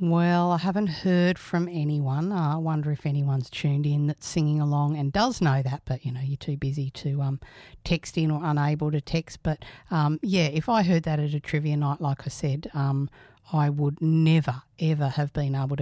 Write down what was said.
Well, I haven't heard from anyone. I wonder if anyone's tuned in that's singing along and does know that, but, you're too busy to text in or unable to text. But, if I heard that at a trivia night, like I said, I would never, ever have been able to